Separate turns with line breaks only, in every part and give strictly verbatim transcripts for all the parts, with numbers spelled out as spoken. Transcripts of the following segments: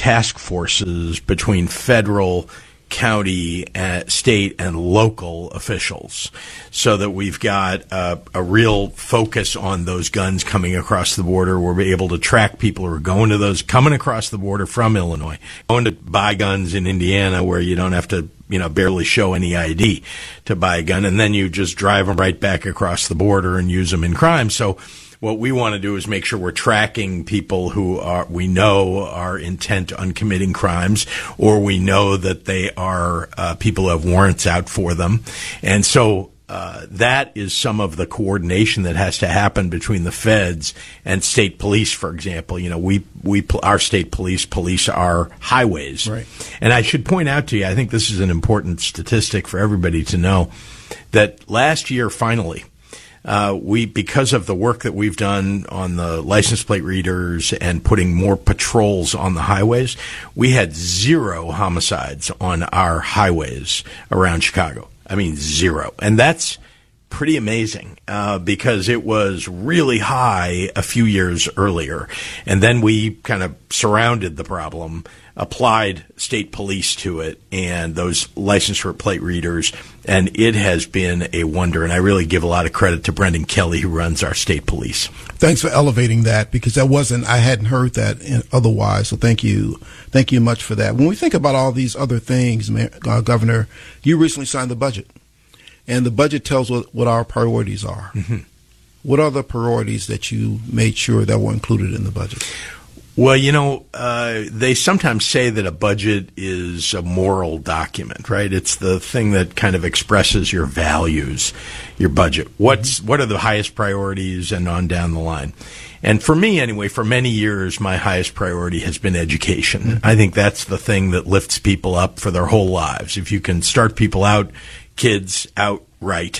task forces between federal, county, uh, state, and local officials, so that we've got uh, a real focus on those guns coming across the border. We're able to track people who are going to those, coming across the border from Illinois, going to buy guns in Indiana where you don't have to, you know, barely show any I D to buy a gun, and then you just drive them right back across the border and use them in crime. So what we want to do is make sure we're tracking people who are, we know are intent on committing crimes, or we know that they are uh, people who have warrants out for them. And so uh, that is some of the coordination that has to happen between the feds and state police, for example. You know, we, we, our state police police our highways.
Right.
And I should point out to you, I think this is an important statistic for everybody to know, that last year, finally, Uh, we, because of the work that we've done on the license plate readers and putting more patrols on the highways, we had zero homicides on our highways around Chicago. I mean, zero. And that's pretty amazing, uh, because it was really high a few years earlier. And then we kind of surrounded the problem, applied state police to it and those license plate readers, and it has been a wonder. And I really give a lot of credit to Brendan Kelly, who runs our state police.
Thanks for elevating that, because that wasn't, I hadn't heard that in, otherwise. So thank you. Thank you much for that. When we think about all these other things, uh, Governor, you recently signed the budget, and the budget tells what, what our priorities are. Mm-hmm. What are the priorities that you made sure that were included in the budget?
Well, you know, uh, they sometimes say that a budget is a moral document, right? It's the thing that kind of expresses your values, your budget. What's, what are the highest priorities and on down the line? And for me, anyway, for many years, my highest priority has been education. Mm-hmm. I think that's the thing that lifts people up for their whole lives. If you can start people out, kids out right,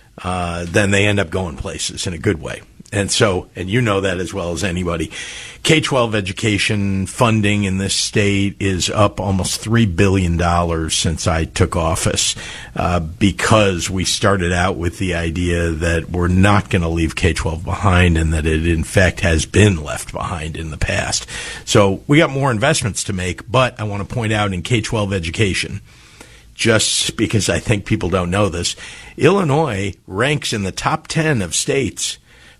uh, then they end up going places in a good way. And so, and you know that as well as anybody, K twelve education funding in this state is up almost three billion dollars since I took office, uh, because we started out with the idea that we're not going to leave K twelve behind, and that it, in fact, has been left behind in the past. So we got more investments to make, but I want to point out in K twelve education, just because I think people don't know this, Illinois ranks in the top ten of states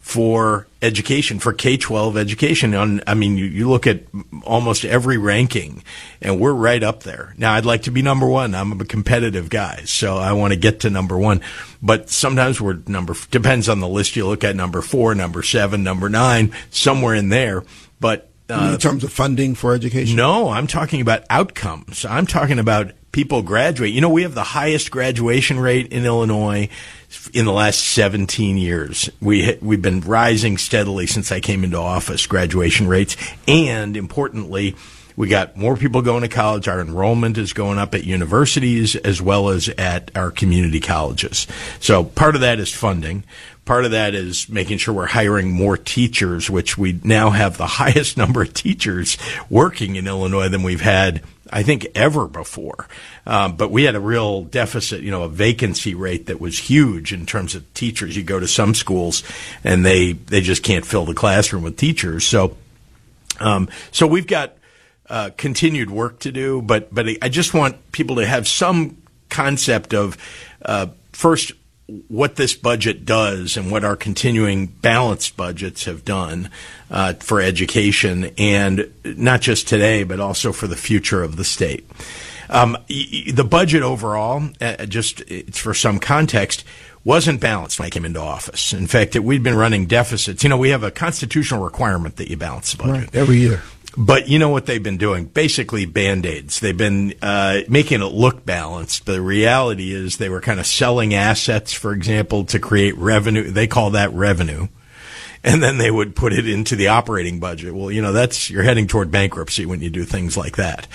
for education, for K twelve education. On, I mean, you, you look at almost every ranking, and we're right up there. Now, I'd like to be number one. I'm a competitive guy, so I want to get to number one. But sometimes we're number, depends on the list you look at, number four, number seven, number nine, somewhere in there. But uh,
in terms of funding for education?
No, I'm talking about outcomes. I'm talking about people graduate. You know, we have the highest graduation rate in Illinois in the last seventeen years. We, we've been rising steadily since I came into office, graduation rates. And importantly, we got more people going to college. Our enrollment is going up at universities as well as at our community colleges. So part of that is funding. Part of that is making sure we're hiring more teachers, which we now have the highest number of teachers working in Illinois than we've had, I think, ever before. Um, but we had a real deficit, you know, a vacancy rate that was huge in terms of teachers. You go to some schools and they, they just can't fill the classroom with teachers. So, um, so we've got uh, continued work to do, but, but I just want people to have some concept of, uh, first, what this budget does and what our continuing balanced budgets have done uh, for education, and not just today, but also for the future of the state. Um, the budget overall, uh, just it's for some context, wasn't balanced when I came into office. In fact, it, we'd been running deficits. You know, we have a constitutional requirement that you balance the budget.
Right, every year.
But you know what they've been doing? Basically Band-Aids. They've been uh, making it look balanced, but the reality is they were kind of selling assets, for example, to create revenue. They call that revenue. And then they would put it into the operating budget. Well, you know, that's, you're heading toward bankruptcy when you do things like that.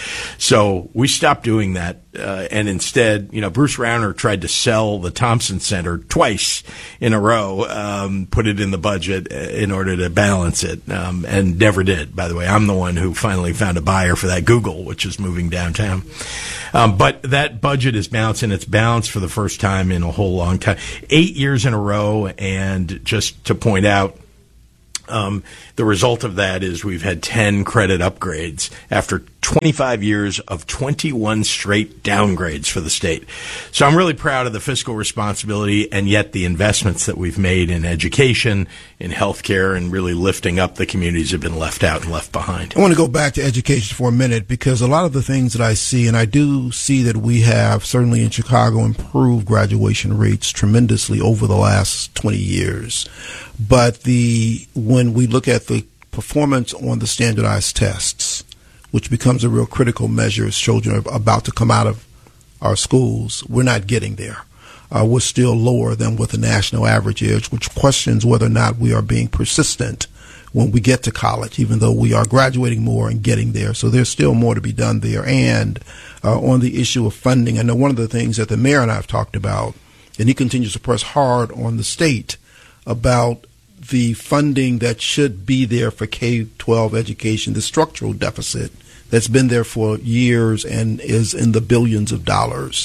So we stopped doing that. Uh, and instead, you know, Bruce Rauner tried to sell the Thompson Center twice in a row, um, put it in the budget in order to balance it, um, and never did. By the way, I'm the one who finally found a buyer for that Google, which is moving downtown. Um, but that budget is balanced, and it's balanced for the first time in a whole long time. Eight years in a row, and just to point out, Um, the result of that is we've had ten credit upgrades after twenty-five years of twenty-one straight downgrades for the state. So I'm really proud of the fiscal responsibility and yet the investments that we've made in education, in healthcare, and really lifting up the communities that have been left out and left behind.
I want to go back to education for a minute because a lot of the things that I see, and I do see that we have certainly in Chicago improved graduation rates tremendously over the last twenty years. But the when we look at the performance on the standardized tests, which becomes a real critical measure as children are about to come out of our schools, we're not getting there. Uh, we're still lower than what the national average is, which questions whether or not we are being persistent when we get to college, even though we are graduating more and getting there. So there's still more to be done there. And uh, on the issue of funding, I know one of the things that the mayor and I have talked about, and he continues to press hard on the state about the funding that should be there for K twelve education, the structural deficit that's been there for years and is in the billions of dollars.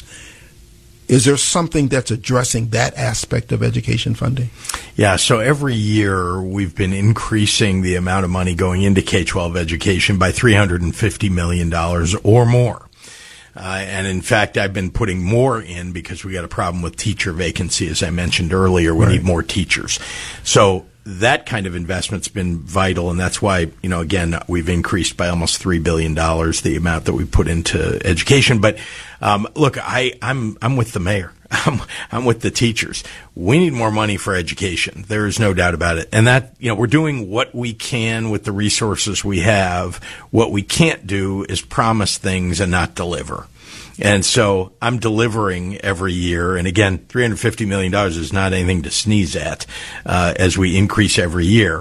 Is there something that's addressing that aspect of education funding?
Yeah, so every year we've been increasing the amount of money going into K twelve education by three hundred fifty million dollars or more. Uh, and in fact, I've been putting more in because we got a problem with teacher vacancy. As I mentioned earlier, we right. need more teachers. So that kind of investment's been vital, and that's why, you know, again, we've increased by almost three billion dollars the amount that we put into education. But um, look, I, I'm I'm with the mayor. I'm, I'm with the teachers. We need more money for education. There is no doubt about it. And that, you know, we're doing what we can with the resources we have. What we can't do is promise things and not deliver. And so I'm delivering every year. And again, three hundred fifty million dollars is not anything to sneeze at uh, as we increase every year.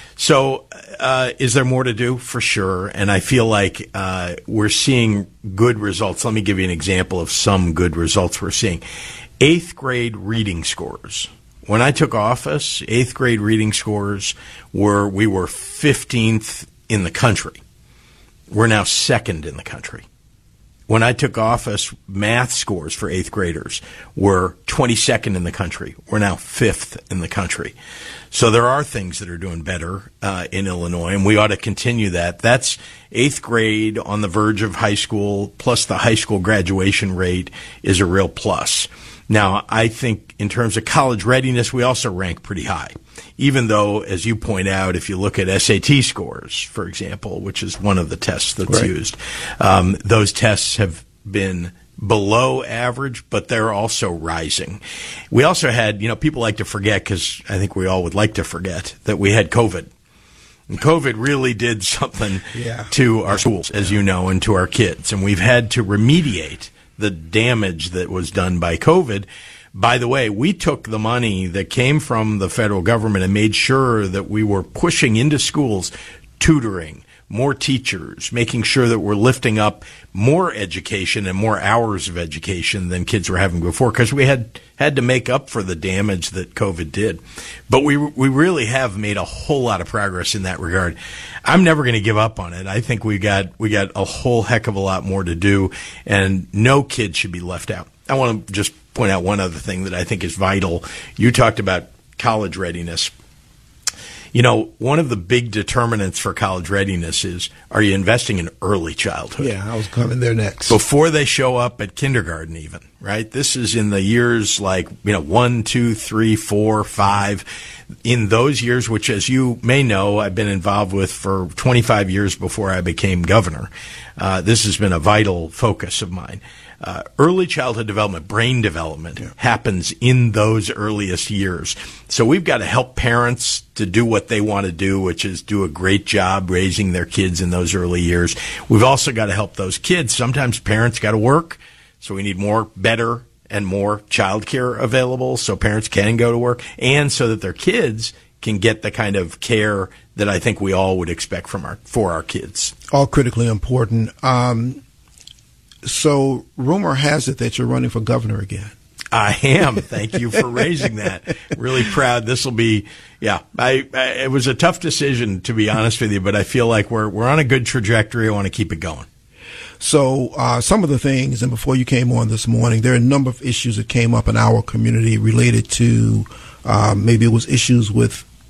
So uh, is there more to do? For sure. And I feel like uh, we're seeing good results. Let me give you an example of some good results we're seeing. Eighth grade reading scores. When I took office, eighth grade reading scores were, we were fifteenth in the country. We're now second in the country. When I took office, math scores for eighth graders were twenty-second in the country. We're now fifth in the country. So there are things that are doing better uh, in Illinois, and we ought to continue that. That's eighth grade on the verge of high school, plus the high school graduation rate is a real plus. Now, I think in terms of college readiness, we also rank pretty high, even though, as you point out, if you look at S A T scores, for example, which is one of the tests that's right. used, um, those tests have been below average, but they're also rising. We also had, you know, people like to forget, because I think we all would like to forget, that we had COVID. And COVID really did something yeah. to our schools, as you know, and to our kids. And we've had to remediate the damage that was done by COVID. By the way, we took the money that came from the federal government and made sure that we were pushing into schools tutoring, more teachers, making sure that we're lifting up more education and more hours of education than kids were having before, because we had had to make up for the damage that COVID did. But we we really have made a whole lot of progress in that regard. I'm never going to give up on it. I think we got we got a whole heck of a lot more to do, and no kid should be left out. I want to just point out one other thing that I think is vital. You talked about college readiness. You know, one of the big determinants for college readiness is, are you investing in early childhood?
Yeah, I was coming there next.
Before they show up at kindergarten even, right? This is in the years like, you know, one, two, three, four, five. In those years, which, as you may know, I've been involved with for twenty-five years before I became governor. Uh, this has been a vital focus of mine. Uh, early childhood development, brain development, yeah. happens in those earliest years. So we've got to help parents to do what they want to do, which is do a great job raising their kids in those early years. We've also got to help those kids. Sometimes parents got to work, so we need more, better, and more childcare available so parents can go to work, and so that their kids can get the kind of care that I think we all would expect from our for our kids.
All critically important. Um, so rumor has it that you're running for governor again.
I am. Thank you for raising that. Really proud. This will be, yeah, I, I, it was a tough decision, to be honest with you, but I feel like we're we're on a good trajectory. I want to keep it going.
So uh, some of the things, and before you came on this morning, there are a number of issues that came up in our community related to uh, maybe it was issues with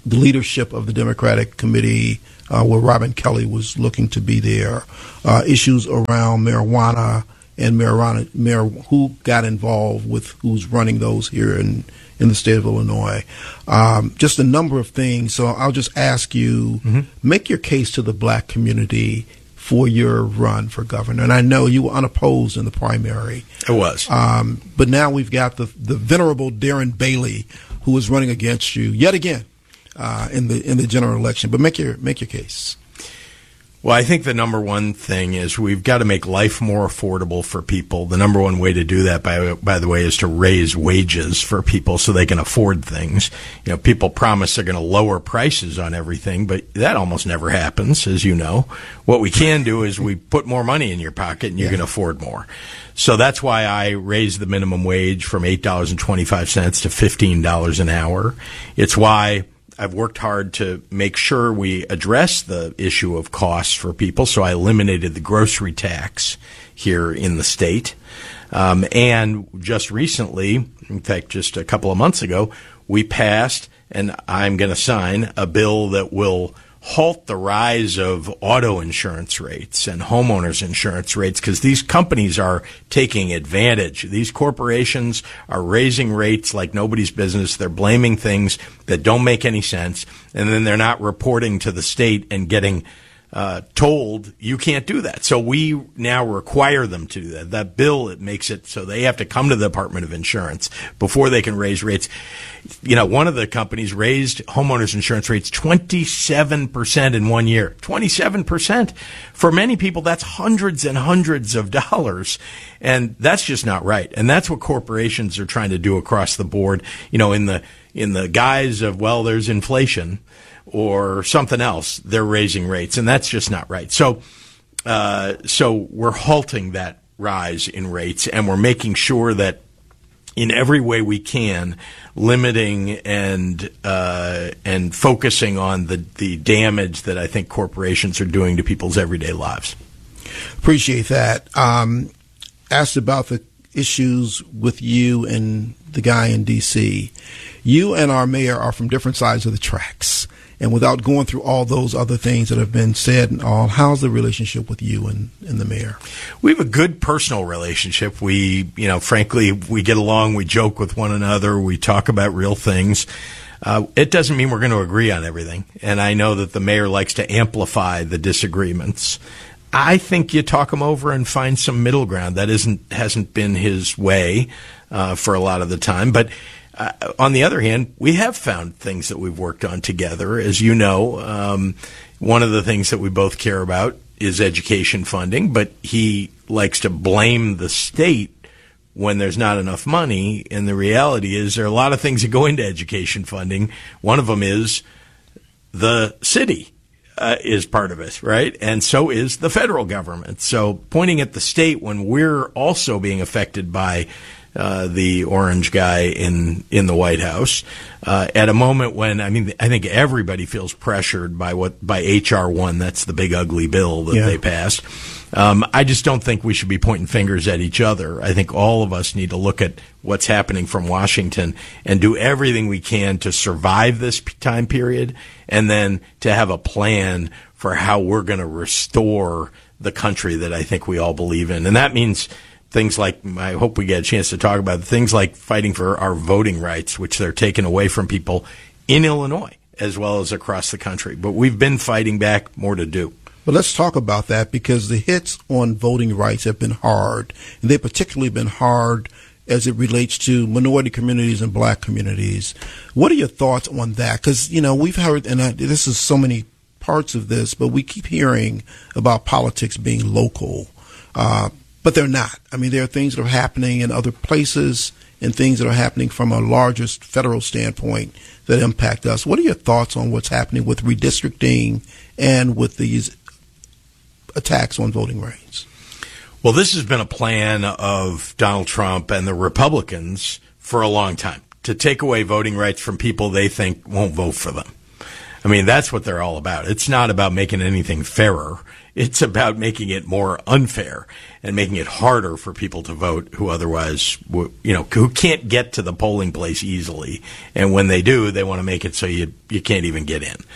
the leadership of the Democratic committee, uh, where Robin Kelly was looking to be there, uh, issues around marijuana and marijuana, mar- who got involved with who's running those here in, in the state of Illinois. Um, just a number of things. So I'll just ask you, mm-hmm. make your case to the black community for your run for governor. And I know you were unopposed in the primary.
It was.
Um, but now we've got the, the venerable Darren Bailey, who is running against you yet again uh, in the in the general election. But make your make your case.
Well, I think the number one thing is we've got to make life more affordable for people. The number one way to do that, by by the way, is to raise wages for people so they can afford things. You know, people promise they're going to lower prices on everything, but that almost never happens, as you know. What we can do is we put more money in your pocket and you yeah. can afford more. So that's why I raised the minimum wage from eight dollars and twenty-five cents to fifteen dollars an hour. It's why I've worked hard to make sure we address the issue of costs for people, so I eliminated the grocery tax here in the state. Um, and just recently, in fact, just a couple of months ago, we passed, and I'm going to sign, a bill that will halt the rise of auto insurance rates and homeowners insurance rates, because these companies are taking advantage. These corporations are raising rates like nobody's business. They're blaming things that don't make any sense, and then they're not reporting to the state and getting uh, told you can't do that. So we now require them to do that. That bill, it makes it so they have to come to the Department of Insurance before they can raise rates. You know, one of the companies raised homeowners insurance rates twenty-seven percent in one year. twenty-seven percent. For many people, that's hundreds and hundreds of dollars. And that's just not right. And that's what corporations are trying to do across the board. You know, in the, in the guise of, well, there's inflation or something else, they're raising rates. And that's just not right. So, uh, so we're halting that rise in rates, and we're making sure that in every way we can, limiting and uh, and focusing on the, the damage that I think corporations are doing to people's everyday lives.
Appreciate that. Um, asked about the issues with you and the guy in D C. You and our mayor are from different sides of the tracks. And without going through all those other things that have been said and all, how's the relationship with you and, and the mayor?
We have a good personal relationship. We, you know, frankly, we get along. We joke with one another. We talk about real things. Uh, it doesn't mean we're going to agree on everything. And I know that the mayor likes to amplify the disagreements. I think you talk them over and find some middle ground. That isn't hasn't been his way uh, for a lot of the time. But Uh, on the other hand, we have found things that we've worked on together. As you know, um, one of the things that we both care about is education funding, but he likes to blame the state when there's not enough money. And the reality is there are a lot of things that go into education funding. One of them is the city uh, is part of it, right? And so is the federal government. So pointing at the state when we're also being affected by Uh, the orange guy in, in the White House, uh, at a moment when, I mean, I think everybody feels pressured by what, by H R one. That's the big ugly bill that yeah. they passed. Um, I just don't think we should be pointing fingers at each other. I think all of us need to look at what's happening from Washington and do everything we can to survive this time period, and then to have a plan for how we're going to restore the country that I think we all believe in. And that means things like, I hope we get a chance to talk about things like fighting for our voting rights, which they're taking away from people in Illinois as well as across the country. But we've been fighting back, more to do.
But let's talk about that, because the hits on voting rights have been hard, and they've particularly been hard as it relates to minority communities and black communities. What are your thoughts on that? Because, you know, we've heard, and I, this is so many parts of this, but we keep hearing about politics being local. Uh, But they're not. I mean, there are things that are happening in other places and things that are happening from a larger federal standpoint that impact us. What are your thoughts on what's happening with redistricting and with these attacks on voting rights?
Well, this has been a plan of Donald Trump and the Republicans for a long time, to take away voting rights from people they think won't vote for them. I mean, that's what they're all about. It's not about making anything fairer. It's about making it more unfair and making it harder for people to vote who otherwise, you know, who can't get to the polling place easily. And when they do, they want to make it so you you can't even get in.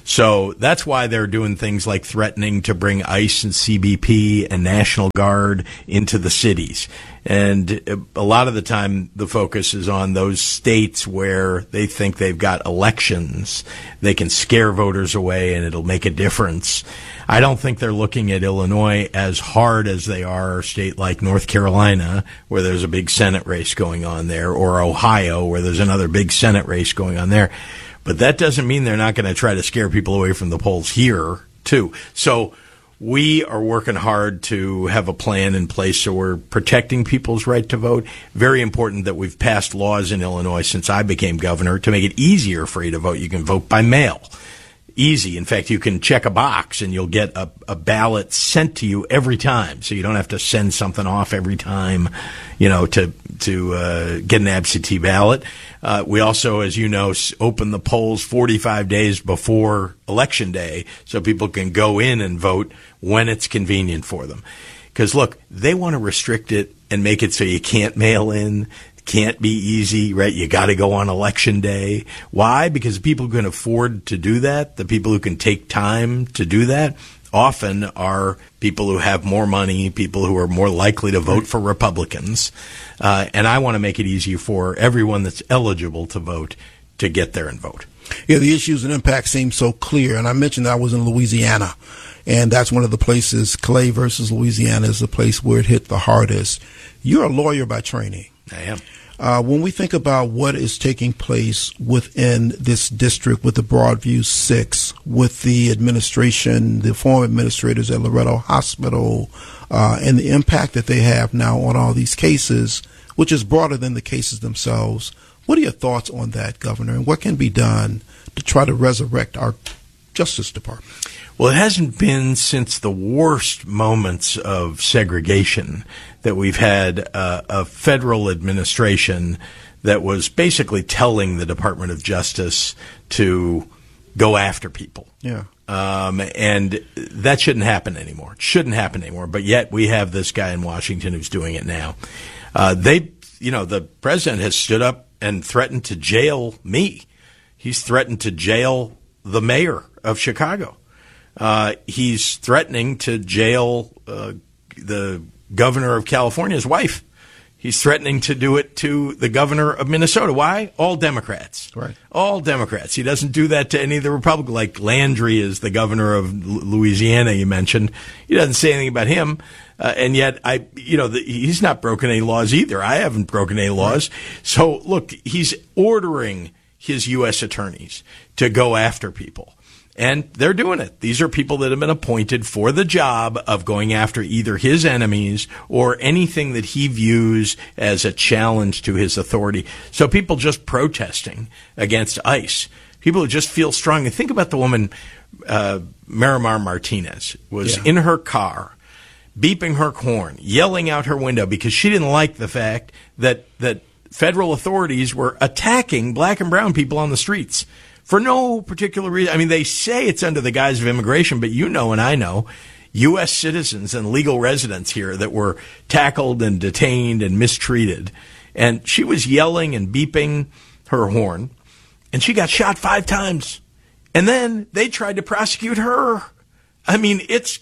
So that's why they're doing things like threatening to bring ICE and C B P and National Guard into the cities. And a lot of the time, the focus is on those states where they think they've got elections. They can scare voters away and it'll make a difference. I don't think they're looking at Illinois as hard as they are a state like North Carolina, where there's a big Senate race going on there, or Ohio, where there's another big Senate race going on there. But that doesn't mean they're not going to try to scare people away from the polls here, too. So we are working hard to have a plan in place so we're protecting people's right to vote. Very important that we've passed laws in Illinois since I became governor to make it easier for you to vote. You can vote by mail. Easy. In fact, you can check a box and you'll get a, a ballot sent to you every time. So you don't have to send something off every time, you know, to to uh, get an absentee ballot. Uh, we also, as you know, open the polls forty-five days before Election Day so people can go in and vote when it's convenient for them. Because, look, they want to restrict it and make it so you can't mail in. Can't be easy, right? You got to go on Election Day. Why? Because people who can afford to do that, the people who can take time to do that, often are people who have more money, people who are more likely to vote for Republicans. Uh, and I want to make it easy for everyone that's eligible to vote to get there and vote.
Yeah, the issues and impacts seem so clear. And I mentioned that I was in Louisiana, and that's one of the places, Clay versus Louisiana is the place where it hit the hardest. You're a lawyer by training.
I am.
Uh, when we think about what is taking place within this district with the Broadview Six, with the administration, the former administrators at Loretto Hospital, uh, and the impact that they have now on all these cases, which is broader than the cases themselves, what are your thoughts on that, Governor, and what can be done to try to resurrect our Justice Department?
Well, it hasn't been since the worst moments of segregation that we've had uh, a federal administration that was basically telling the Department of Justice to go after people.
Yeah.
Um, and that shouldn't happen anymore. It shouldn't happen anymore. But yet we have this guy in Washington who's doing it now. Uh, they, you know, the president has stood up and threatened to jail me. He's threatened to jail the mayor of Chicago. Uh, he's threatening to jail uh, the governor of California's wife. He's threatening to do it to the governor of Minnesota. Why? All Democrats.
Right.
All Democrats. He doesn't do that to any of the Republicans. Like Landry is the governor of Louisiana, you mentioned. He doesn't say anything about him. Uh, and yet, I, you know, the, he's not broken any laws either. I haven't broken any laws. Right. So, look, he's ordering his U S attorneys to go after people. And they're doing it. These are people that have been appointed for the job of going after either his enemies or anything that he views as a challenge to his authority. So people just protesting against ICE, people who just feel strongly. Think about the woman, uh, Miramar Martinez, was yeah. in her car, beeping her horn, yelling out her window because she didn't like the fact that, that federal authorities were attacking black and brown people on the streets. For no particular reason. I mean, they say it's under the guise of immigration, but you know and I know U S citizens and legal residents here that were tackled and detained and mistreated. And she was yelling and beeping her horn, and she got shot five times. And then they tried to prosecute her. I mean, it's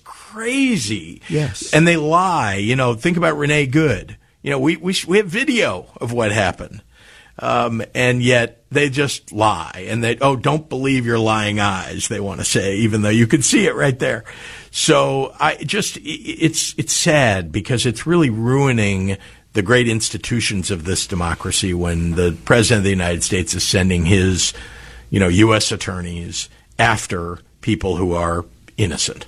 crazy.
Yes.
And they lie. You know, think about Renee Good. You know, we we, we have video of what happened. Um, and yet they just lie. And they, oh, don't believe your lying eyes, they want to say, even though you can see it right there. So I just, it's, it's sad because it's really ruining the great institutions of this democracy when the president of the United States is sending his, you know, U S attorneys after people who are innocent.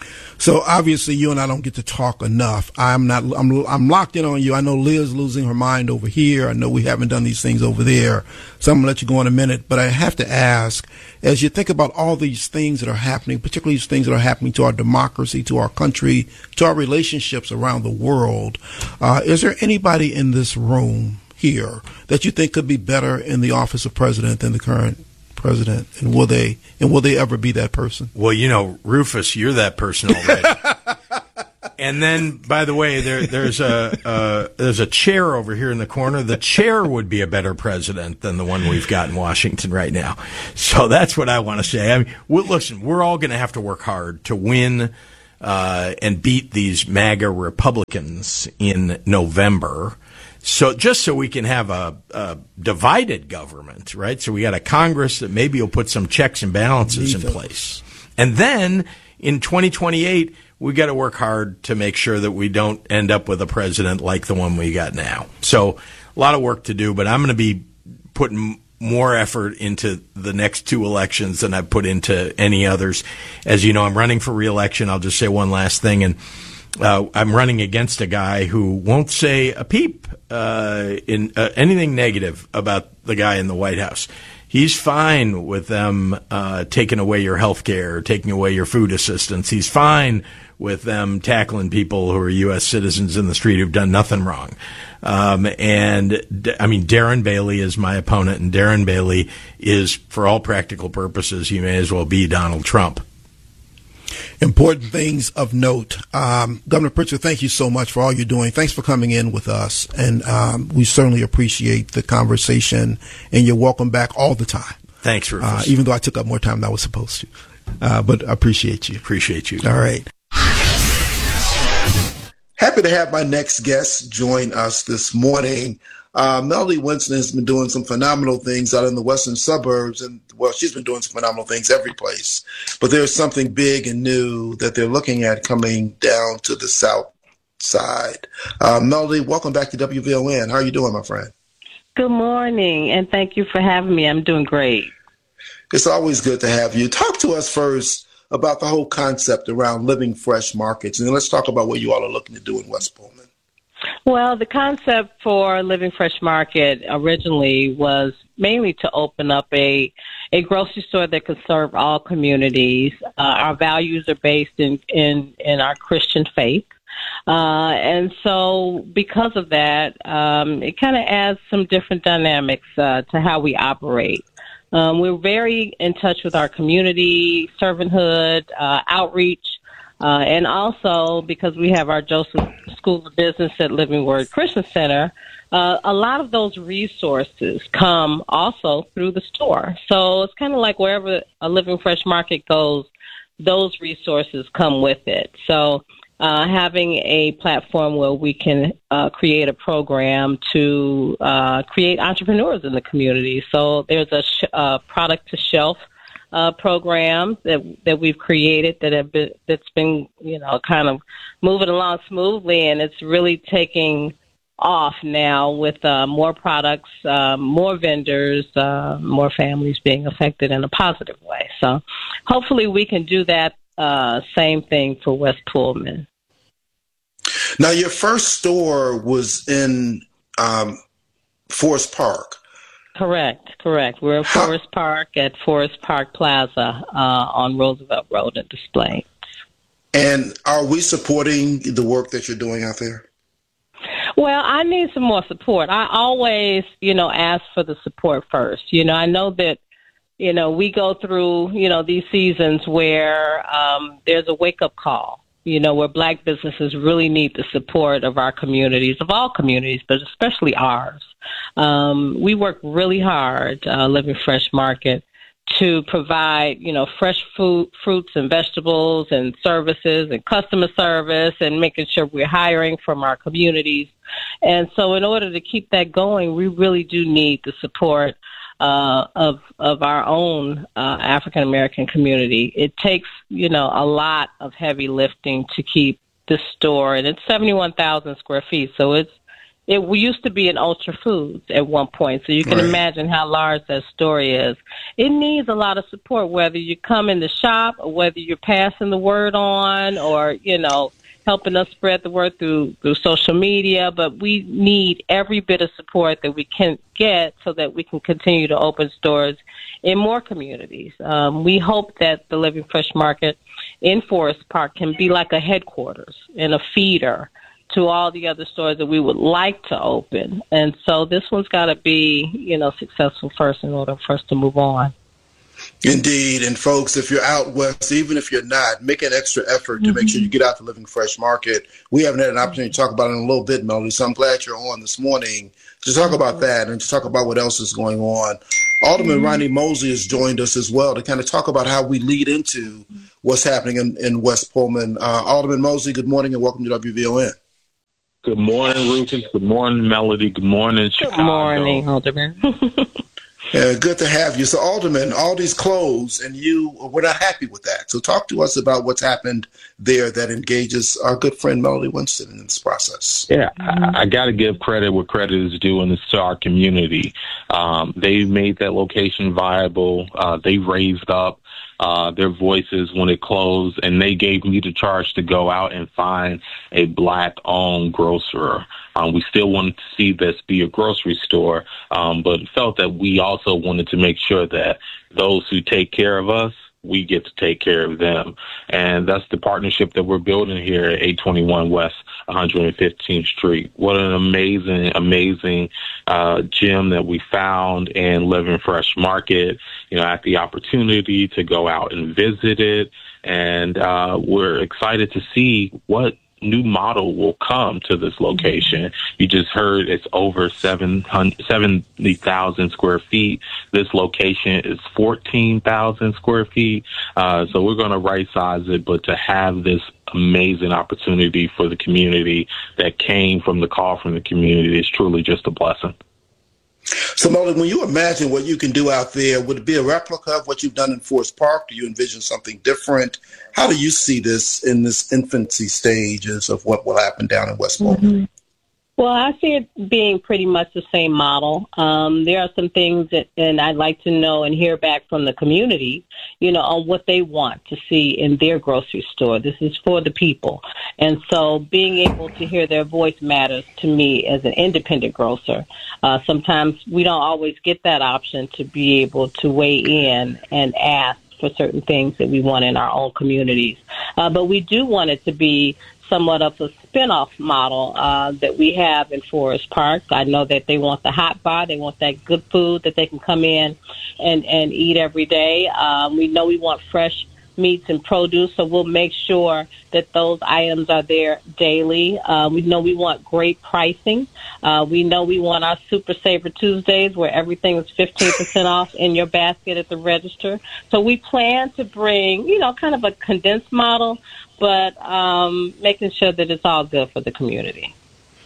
So obviously you and I don't get to talk enough. I'm not, I'm, I'm locked in on you. I know Liz losing her mind over here. I know we haven't done these things over there. So I'm going to let you go in a minute, but I have to ask, as you think about all these things that are happening, particularly these things that are happening to our democracy, to our country, to our relationships around the world, uh, is there anybody in this room here that you think could be better in the office of president than the current president, and will they and will they ever be that person?
Well, you know, Rufus, you're that person already. And then, by the way, there, there's a uh, there's a chair over here in the corner. The chair would be a better president than the one we've got in Washington right now. So that's what I want to say. I mean, well, listen, we're all going to have to work hard to win uh, and beat these MAGA Republicans in November. So just so we can have a, a divided government, right? So we got a Congress that maybe will put some checks and balances in place. And then in twenty twenty-eight, we got to work hard to make sure that we don't end up with a president like the one we got now. So a lot of work to do, but I'm going to be putting more effort into the next two elections than I've put into any others. As you know, I'm running for re-election. I'll just say one last thing. And uh, I'm running against a guy who won't say a peep uh, in uh, anything negative about the guy in the White House. He's fine with them uh, taking away your health care, taking away your food assistance. He's fine with them tackling people who are U S citizens in the street who've done nothing wrong. Um, and, I mean, Darren Bailey is my opponent, and Darren Bailey is, for all practical purposes, he may as well be Donald Trump.
Important things of note. Um, Governor Pritzker, thank you so much for all you're doing. Thanks for coming in with us. And um, we certainly appreciate the conversation, and you're welcome back all the time.
Thanks, Rufus.
Uh, even though I took up more time than I was supposed to. Uh, but I appreciate you.
Appreciate you.
All right. Happy to have my next guest join us this morning. Uh, Melody Winston has been doing some phenomenal things out in the western suburbs, and well, she's been doing some phenomenal things every place. But there's something big and new that they're looking at coming down to the south side. Uh, Melody, welcome back to W V O N. How are you doing, my friend?
Good morning, and thank you for having me. I'm doing great.
It's always good to have you. Talk to us first about the whole concept around Living Fresh Markets, and then let's talk about what you all are looking to do in West Pullman.
Well, the concept for Living Fresh Market originally was mainly to open up a a grocery store that could serve all communities. Uh, our values are based in, in, in our Christian faith. Uh, and so because of that, um, it kind of adds some different dynamics uh, to how we operate. Um, we're very in touch with our community, servanthood, uh, outreach. Uh, and also, because we have our Joseph School of Business at Living Word Christian Center, uh, a lot of those resources come also through the store. So it's kind of like wherever a Living Fresh Market goes, those resources come with it. So uh, having a platform where we can uh, create a program to uh, create entrepreneurs in the community. So there's a sh- uh, product to shelf Uh, programs that that we've created that have been that's been you know kind of moving along smoothly, and it's really taking off now with uh, more products, uh, more vendors, uh, more families being affected in a positive way. So hopefully we can do that uh, same thing for West Pullman.
Now, your first store was in um, Forest Park.
Correct, correct. We're in Forest Park at Forest Park Plaza uh, on Roosevelt Road at Display.
And are we supporting the work that you're doing out there?
Well, I need some more support. I always, you know, ask for the support first. You know, I know that, you know, we go through, you know, these seasons where um, there's a wake-up call. You know, where Black businesses really need the support of our communities, of all communities, but especially ours. Um, we work really hard, uh, Living Fresh Market, to provide, you know, fresh food, fruits and vegetables and services and customer service and making sure we're hiring from our communities. And so in order to keep that going, we really do need the support Uh, of of our own uh, African American community. It takes, you know, a lot of heavy lifting to keep the store, and it's seventy-one thousand square feet. So it's it used to be an Ultra Foods at one point. So you can right. imagine how large that store is. It needs a lot of support, whether you come in the shop or whether you're passing the word on, or you know, helping us spread the word through through social media. But we need every bit of support that we can get so that we can continue to open stores in more communities. Um, we hope that the Living Fresh Market in Forest Park can be like a headquarters and a feeder to all the other stores that we would like to open. And so this one's got to be, you know, successful first in order for us to move on.
Indeed. And folks, if you're out west, even if you're not, make an extra effort to mm-hmm. make sure you get out to Living Fresh Market. We haven't had an opportunity to talk about it in a little bit, Melody, so I'm glad you're on this morning to talk about that and to talk about what else is going on. Alderman mm-hmm. Ronnie Mosley has joined us as well to kind of talk about how we lead into what's happening in, in West Pullman. Uh, Alderman Mosley, good morning and welcome to W V O N.
Good morning, Rufus. Good morning, Melody. Good morning, Chicago.
Good morning, Alderman.
Uh, good to have you. So, Alderman, all these closed, and you were not happy with that. So talk to us about what's happened there that engages our good friend Melody Winston in this process.
Yeah, I, I got to give credit where credit is due, and it's to our community. Um, they made that location viable. Uh, they raised up uh, their voices when it closed, and they gave me the charge to go out and find a Black-owned grocer. Um, we still wanted to see this be a grocery store, um, but felt that we also wanted to make sure that those who take care of us, we get to take care of them. And that's the partnership that we're building here at eight twenty-one West one hundred fifteenth Street. What an amazing, amazing uh, gem that we found in Living Fresh Market. You know, I had the opportunity to go out and visit it, and uh, we're excited to see what new model will come to this location. You just heard it's over seventy thousand square feet. This location is fourteen thousand square feet. Uh, so we're going to right size it, but to have this amazing opportunity for the community that came from the call from the community is truly just a blessing.
So, Melody, when you imagine what you can do out there, would it be a replica of what you've done in Forest Park? Do you envision something different? How do you see this in this infancy stages of what will happen down in West Pullman?
Mm-hmm. Well, I see it being pretty much the same model. Um, there are some things that, and I'd like to know and hear back from the community, you know, on what they want to see in their grocery store. This is for the people. And so being able to hear their voice matters to me as an independent grocer. Uh, sometimes we don't always get that option to be able to weigh in and ask for certain things that we want in our own communities. Uh, but we do want it to be somewhat of a spin-off model uh, that we have in Forest Park. I know that they want the hot bar. They want that good food that they can come in and, and eat every day. Um, we know we want fresh meats and produce, so we'll make sure that those items are there daily. Uh, we know we want great pricing. Uh, we know we want our Super Saver Tuesdays where everything is fifteen percent off in your basket at the register. So we plan to bring, you know, kind of a condensed model, but um, making sure that it's all good for the community.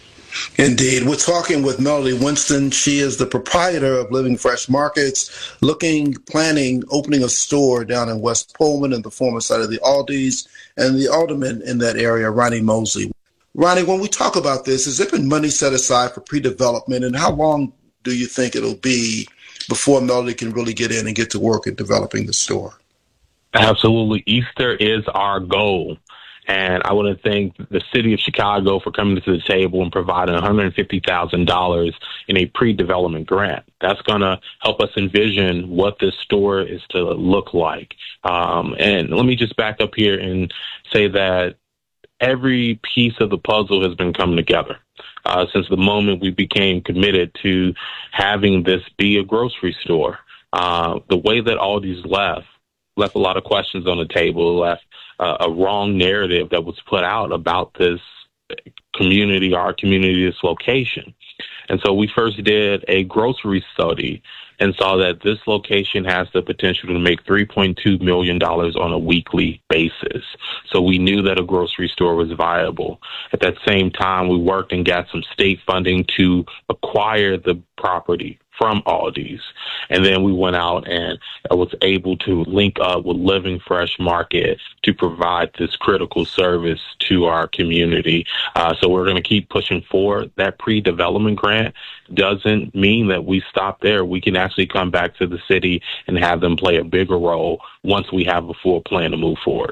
Indeed. We're talking with Melody Winston. She is the proprietor of Living Fresh Markets, looking, planning, opening a store down in West Pullman in the former site of the Aldi's, and the alderman in that area, Ronnie Mosley. Ronnie, when we talk about this, has there been money set aside for pre-development, and how long do you think it'll be before Melody can really get in and get to work at developing the store?
Absolutely. Easter is our goal. And I want to thank the city of Chicago for coming to the table and providing one hundred fifty thousand dollars in a pre-development grant. That's going to help us envision what this store is to look like. Um, and let me just back up here and say that every piece of the puzzle has been coming together uh, since the moment we became committed to having this be a grocery store. Uh, the way that Aldi's left, left a lot of questions on the table, left uh, a wrong narrative that was put out about this community, our community, this location. And so we first did a grocery study and saw that this location has the potential to make three point two million dollars on a weekly basis. So we knew that a grocery store was viable. At that same time, we worked and got some state funding to acquire the property from Aldi's. And then we went out and was able to link up with Living Fresh Market to provide this critical service to our community. Uh, so we're going to keep pushing forward. That pre-development grant doesn't mean that we stop there. We can actually come back to the city and have them play a bigger role once we have a full plan to move forward.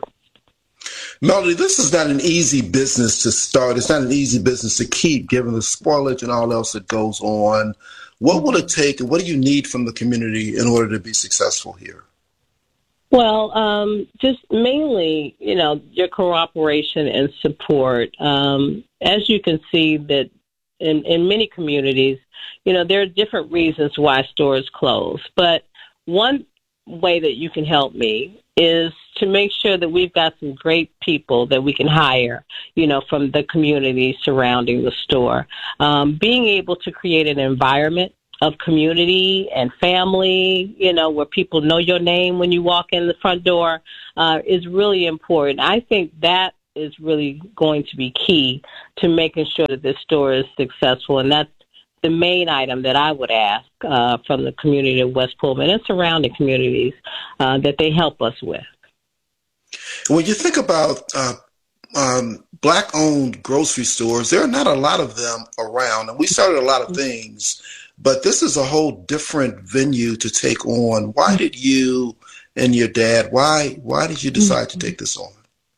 Melody, this is not an easy business to start. It's not an easy business to keep, given the spoilage and all else that goes on. What will it take, and what do you need from the community in order to be successful here?
Well, um, just mainly, you know, your cooperation and support. Um, as you can see that in, in many communities, you know, there are different reasons why stores close. But one way that you can help me is to make sure that we've got some great people that we can hire, you know, from the community surrounding the store. Um, being able to create an environment of community and family, you know, where people know your name when you walk in the front door, uh, is really important. I think that is really going to be key to making sure that this store is successful. And that's the main item that I would ask uh, from the community of West Pullman and surrounding communities uh, that they help us with.
When you think about uh, um, Black-owned grocery stores, there are not a lot of them around. And we started a lot of things, but this is a whole different venue to take on. Why did you and your dad, why why did you decide to take this on?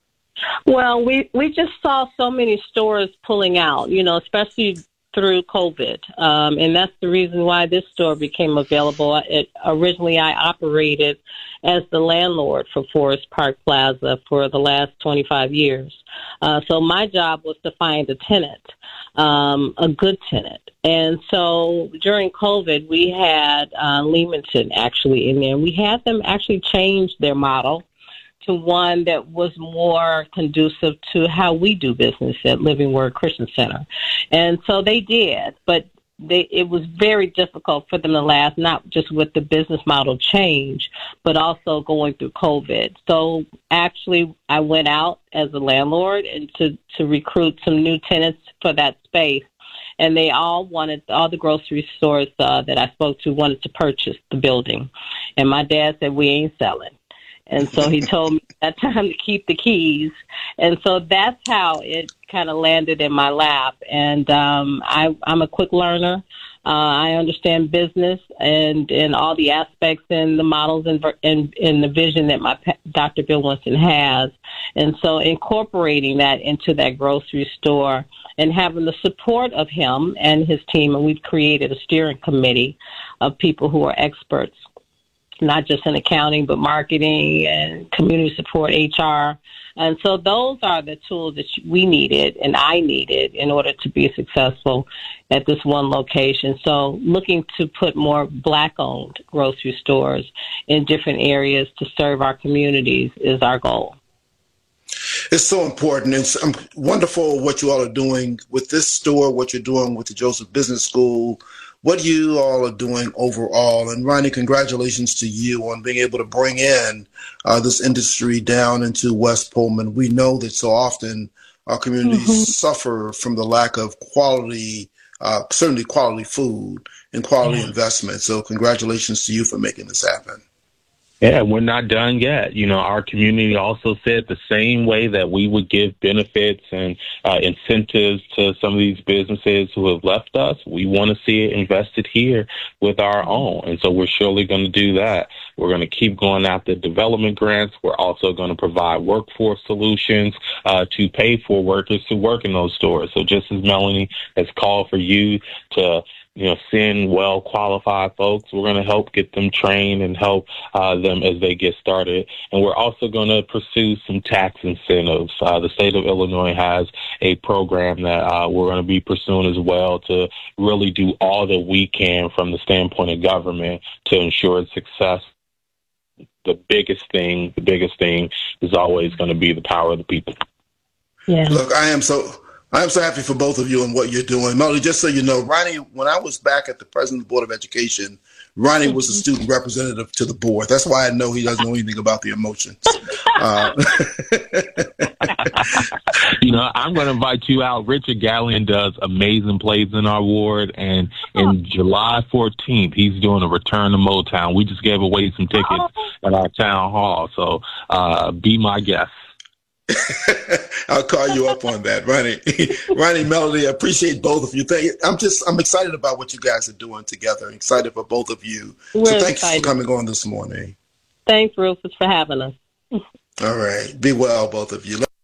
Well, we, we just saw so many stores pulling out, you know, especially through COVID. Um, and that's the reason why this store became available. It, originally, I operated as the landlord for Forest Park Plaza for the last twenty-five years. Uh, so my job was to find a tenant, um, a good tenant. And so during COVID, we had uh, Leamington actually in there. We had them actually change their model to one that was more conducive to how we do business at Living Word Christian Center. And so they did, but they, it was very difficult for them to last, not just with the business model change, but also going through COVID. So actually, I went out as a landlord and to, to recruit some new tenants for that space. And they all wanted, all the grocery stores uh, that I spoke to wanted to purchase the building. And my dad said, we ain't selling. And so he told me that time to keep the keys. And so that's how it kind of landed in my lap. And um, I, I'm a quick learner. Uh, I understand business and, and all the aspects and the models and, and, and the vision that my Doctor Bill Winston has. And so incorporating that into that grocery store and having the support of him and his team, and we've created a steering committee of people who are experts, not just in accounting, but marketing and community support, H R. And so those are the tools that we needed and I needed in order to be successful at this one location. So looking to put more Black-owned grocery stores in different areas to serve our communities is our goal.
It's so important. It's um, wonderful what you all are doing with this store, what you're doing with the Joseph Business School, what you all are doing overall. And Ronnie, congratulations to you on being able to bring in uh, this industry down into West Pullman. We know that so often our communities mm-hmm. suffer from the lack of quality, uh, certainly quality food and quality yeah. investment. So congratulations to you for making this happen.
Yeah, we're not done yet. You know, our community also said the same way that we would give benefits and uh, incentives to some of these businesses who have left us. We want to see it invested here with our own. And so we're surely going to do that. We're going to keep going after development grants. We're also going to provide workforce solutions uh, to pay for workers to work in those stores. So just as Melanie has called for you to you know, send well-qualified folks, we're going to help get them trained and help uh, them as they get started. And we're also going to pursue some tax incentives. Uh, the state of Illinois has a program that uh, we're going to be pursuing as well to really do all that we can from the standpoint of government to ensure its success. The biggest thing, the biggest thing is always going to be the power of the people.
Yeah. Look, I am so... I'm so happy for both of you and what you're doing. Melody, just so you know, Ronnie, when I was back at the President of the Board of Education, Ronnie was a student representative to the board. That's why I know he doesn't know anything about the emotions. Uh,
you know, I'm going to invite you out. Richard Gallion does amazing plays in our ward, and in July fourteenth, he's doing a return to Motown. We just gave away some tickets at our town hall, so uh, be my guest.
I'll call you up on that, Ronnie. Ronnie, Melody, I appreciate both of you. Thank, I'm just, I'm excited about what you guys are doing together. Excited for both of you. We're so thanks excited. for coming on this morning.
Thanks, Rufus, for having us.
All right. Be well, both of you.